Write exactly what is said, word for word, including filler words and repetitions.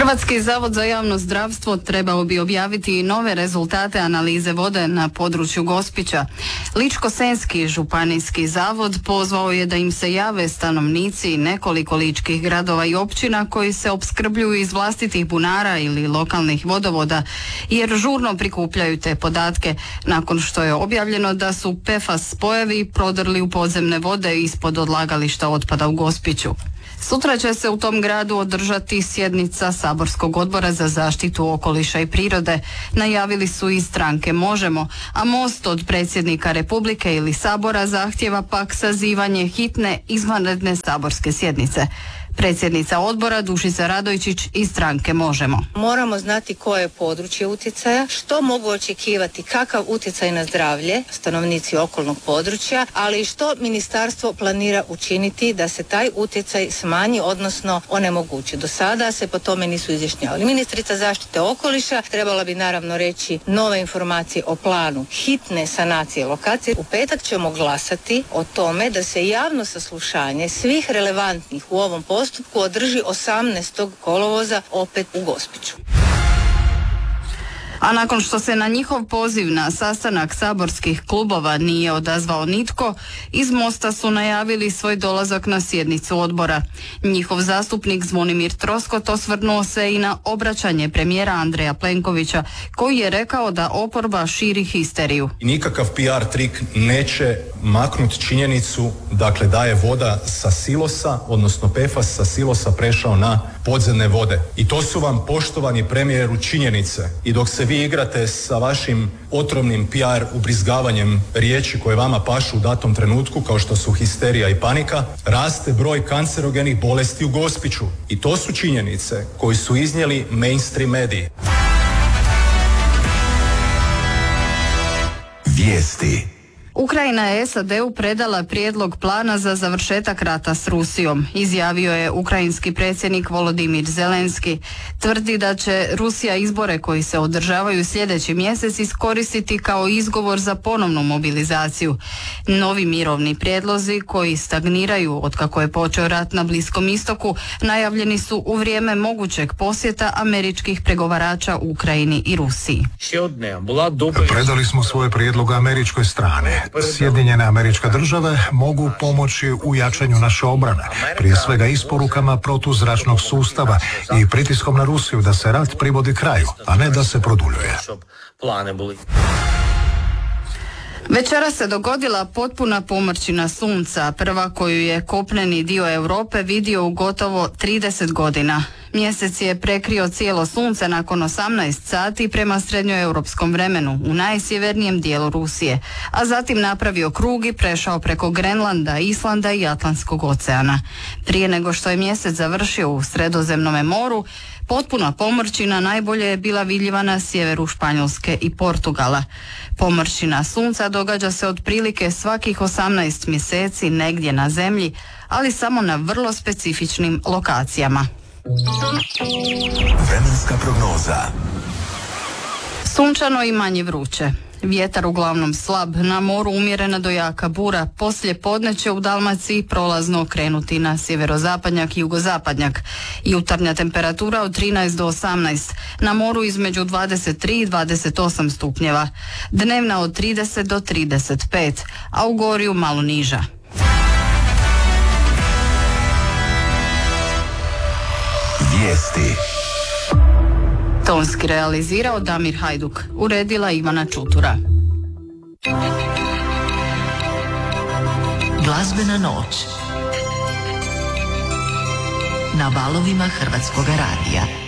Hrvatski zavod za javno zdravstvo trebao bi objaviti i nove rezultate analize vode na području Gospića. Ličko-senjski županijski zavod pozvao je da im se jave stanovnici nekoliko ličkih gradova i općina koji se opskrbljuju iz vlastitih bunara ili lokalnih vodovoda, jer žurno prikupljaju te podatke nakon što je objavljeno da su P F A S spojevi prodrli u podzemne vode ispod odlagališta otpada u Gospiću. Sutra će se u tom gradu održati sjednica Saborskog odbora za zaštitu okoliša i prirode. Najavili su i stranke Možemo, a Most od predsjednika Republike ili Sabora zahtjeva pak sazivanje hitne izvanredne saborske sjednice. Predsjednica odbora Dušica Radojčić iz stranke Možemo. Moramo znati koje je područje utjecaja, što mogu očekivati, kakav utjecaj na zdravlje stanovnici okolnog područja, ali i što ministarstvo planira učiniti da se taj utjecaj smanji, odnosno onemogući. Do sada se po tome nisu izjašnjavali. Ministrica zaštite okoliša trebala bi naravno reći nove informacije o planu hitne sanacije lokacije. U petak ćemo glasati o tome da se javno saslušanje svih relevantnih u ovom postupku postupku održi osamnaestog kolovoza opet u Gospiću. A nakon što se na njihov poziv na sastanak saborskih klubova nije odazvao nitko, iz Mosta su najavili svoj dolazak na sjednicu odbora. Njihov zastupnik Zvonimir Troskot osvrnuo se i na obraćanje premijera Andreja Plenkovića, koji je rekao da oporba širi histeriju. Nikakav P R trik neće maknuti činjenicu, dakle, da je voda sa silosa, odnosno P F A S sa silosa prešao na podzemne vode. I to su vam, poštovani premijeru, činjenice. I dok se vi igrate sa vašim otrovnim P R ubrizgavanjem riječi koje vama pašu u datom trenutku, kao što su histerija i panika, raste broj kancerogenih bolesti u Gospiću. I to su činjenice koje su iznijeli mainstream mediji. Vijesti. Ukrajina je S A D-u predala prijedlog plana za završetak rata s Rusijom, izjavio je ukrajinski predsjednik Volodimir Zelenski. Tvrdi da će Rusija izbore koji se održavaju sljedeći mjesec iskoristiti kao izgovor za ponovnu mobilizaciju. Novi mirovni prijedlozi koji stagniraju otkako je počeo rat na Bliskom istoku najavljeni su u vrijeme mogućeg posjeta američkih pregovarača u Ukrajini i Rusiji. Predali smo svoje prijedloge američkoj strani. Sjedinjene Američke Države mogu pomoći u jačanju naše obrane, prije svega isporukama protuzračnog sustava i pritiskom na Rusiju da se rat privodi kraju, a ne da se produljuje. Večera se dogodila potpuna pomrčina sunca, prva koju je kopneni dio Europe vidio u gotovo trideset godina. Mjesec je prekrio cijelo sunce nakon osamnaest sati prema srednjoeuropskom vremenu u najsjevernijem dijelu Rusije, a zatim napravio krug i prešao preko Grenlanda, Islanda i Atlantskog oceana. Prije nego što je mjesec završio u Sredozemnome moru, potpuna pomrčina najbolje je bila vidljiva na sjeveru Španjolske i Portugala. Pomrčina sunca događa se otprilike svakih osamnaest mjeseci negdje na zemlji, ali samo na vrlo specifičnim lokacijama. Vremenska prognoza. Sunčano i manje vruće. Vjetar uglavnom slab, na moru umjerena do jaka bura, poslije podne će u Dalmaciji prolazno krenuti na sjeverozapadnjak i jugozapadnjak. Jutarnja temperatura od trinaest do osamnaest, na moru između dvadeset tri i dvadeset osam stupnjeva. Dnevna od trideset do trideset pet, a u Gorju malo niža. Vijesti. Tonski realizirao Damir Hajduk, uredila Ivana Čutura. Glazbena noć na valovima Hrvatskoga radija.